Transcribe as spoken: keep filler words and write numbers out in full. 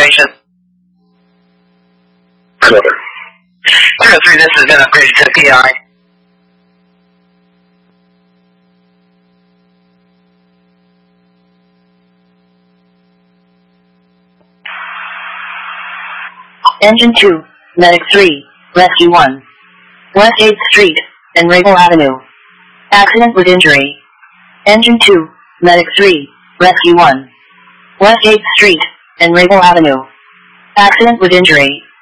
information. Cover. Echo three, this has been upgraded to P I. Engine two, Medic three, Rescue one. West eighth Street, Enrico Avenue. Accident with injury. Engine two, Medic three, Rescue one. West eighth Street, Enrico Avenue. Accident with injury.